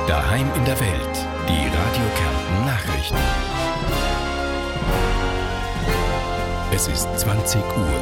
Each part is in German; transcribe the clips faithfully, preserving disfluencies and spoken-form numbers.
Daheim in der Welt. Die Radio Kärnten Nachrichten. Es ist zwanzig Uhr.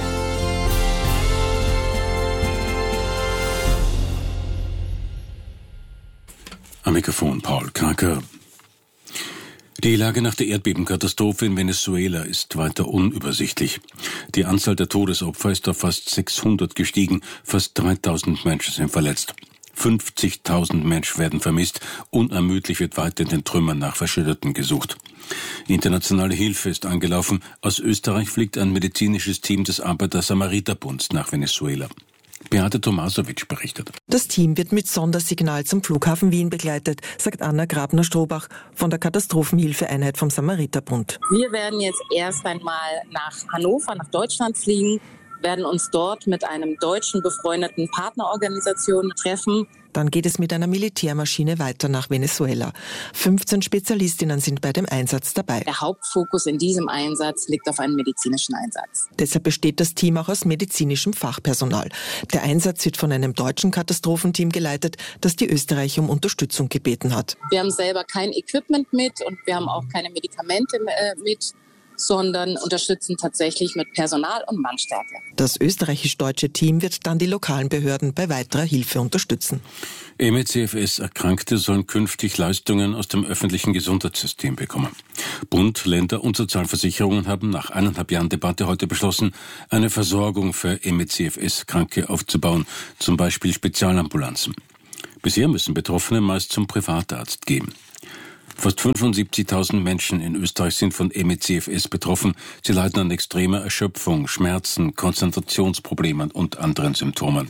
Am Mikrofon Paul Kraker. Die Lage nach der Erdbebenkatastrophe in Venezuela ist weiter unübersichtlich. Die Anzahl der Todesopfer ist auf fast sechshundert gestiegen, fast dreitausend Menschen sind verletzt. fünfzigtausend Menschen werden vermisst, unermüdlich wird weiter in den Trümmern nach Verschütteten gesucht. Internationale Hilfe ist angelaufen. Aus Österreich fliegt ein medizinisches Team des Arbeiter-Samariter-Bunds nach Venezuela. Beate Tomasowitsch berichtet. Das Team wird mit Sondersignal zum Flughafen Wien begleitet, sagt Anna Grabner-Strobach von der Katastrophenhilfeeinheit vom Samariterbund. Wir werden jetzt erst einmal nach Hannover, nach Deutschland fliegen, werden uns dort mit einem deutschen befreundeten Partnerorganisation treffen. Dann geht es mit einer Militärmaschine weiter nach Venezuela. fünfzehn Spezialistinnen sind bei dem Einsatz dabei. Der Hauptfokus in diesem Einsatz liegt auf einem medizinischen Einsatz. Deshalb besteht das Team auch aus medizinischem Fachpersonal. Der Einsatz wird von einem deutschen Katastrophenteam geleitet, das die Österreicher um Unterstützung gebeten hat. Wir haben selber kein Equipment mit und wir haben auch keine Medikamente mit, sondern unterstützen tatsächlich mit Personal und Mannstärke. Das österreichisch-deutsche Team wird dann die lokalen Behörden bei weiterer Hilfe unterstützen. M E C F S-Erkrankte sollen künftig Leistungen aus dem öffentlichen Gesundheitssystem bekommen. Bund, Länder und Sozialversicherungen haben nach eineinhalb Jahren Debatte heute beschlossen, eine Versorgung für M E C F S-Kranke aufzubauen, zum Beispiel Spezialambulanzen. Bisher müssen Betroffene meist zum Privatarzt gehen. Fast fünfundsiebzigtausend Menschen in Österreich sind von M E C F S betroffen. Sie leiden an extremer Erschöpfung, Schmerzen, Konzentrationsproblemen und anderen Symptomen.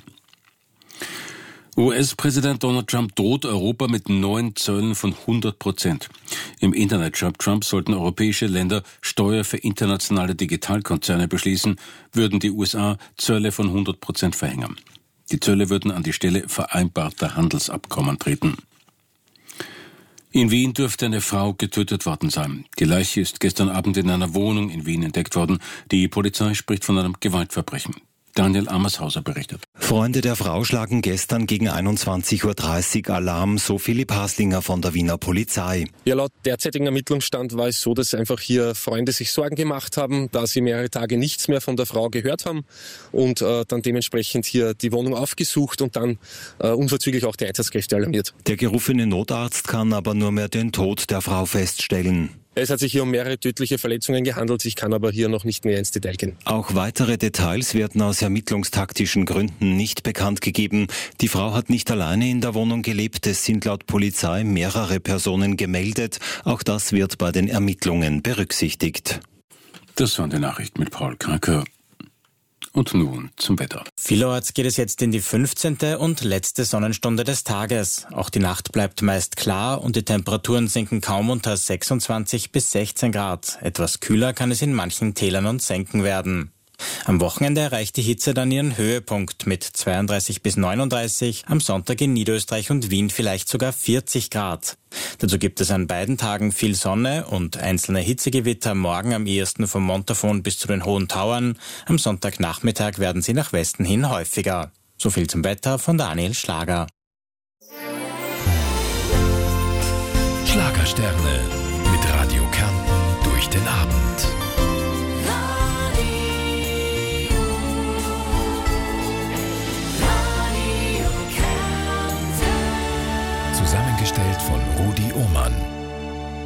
U S-Präsident Donald Trump droht Europa mit neuen Zöllen von hundert Prozent. Im Internet schreibt Trump, sollten europäische Länder Steuer für internationale Digitalkonzerne beschließen, würden die U S A Zölle von hundert Prozent verhängen. Die Zölle würden an die Stelle vereinbarter Handelsabkommen treten. In Wien dürfte eine Frau getötet worden sein. Die Leiche ist gestern Abend in einer Wohnung in Wien entdeckt worden. Die Polizei spricht von einem Gewaltverbrechen. Daniel Amershauser berichtet. Freunde der Frau schlagen gestern gegen einundzwanzig Uhr dreißig Alarm, so Philipp Haslinger von der Wiener Polizei. Ja, laut derzeitigem Ermittlungsstand war es so, dass einfach hier Freunde sich Sorgen gemacht haben, da sie mehrere Tage nichts mehr von der Frau gehört haben und äh, dann dementsprechend hier die Wohnung aufgesucht und dann äh, unverzüglich auch die Einsatzkräfte alarmiert. Der gerufene Notarzt kann aber nur mehr den Tod der Frau feststellen. Es hat sich hier um mehrere tödliche Verletzungen gehandelt. Ich kann aber hier noch nicht mehr ins Detail gehen. Auch weitere Details werden aus ermittlungstaktischen Gründen nicht bekannt gegeben. Die Frau hat nicht alleine in der Wohnung gelebt. Es sind laut Polizei mehrere Personen gemeldet. Auch das wird bei den Ermittlungen berücksichtigt. Das waren die Nachrichten mit Paul Kraker. Und nun zum Wetter. Vielerorts geht es jetzt in die fünfzehnte und letzte Sonnenstunde des Tages. Auch die Nacht bleibt meist klar und die Temperaturen sinken kaum unter sechsundzwanzig bis sechzehn Grad. Etwas kühler kann es in manchen Tälern und Senken werden. Am Wochenende erreicht die Hitze dann ihren Höhepunkt mit zweiunddreißig bis neununddreißig, am Sonntag in Niederösterreich und Wien vielleicht sogar vierzig Grad. Dazu gibt es an beiden Tagen viel Sonne und einzelne Hitzegewitter, morgen am ehesten vom Montafon bis zu den Hohen Tauern. Am Sonntagnachmittag werden sie nach Westen hin häufiger. So viel zum Wetter von Daniel Schlager. Schlagersterne mit Radio Kärnten durch den Abend. Zusammengestellt von Rudi Ohm.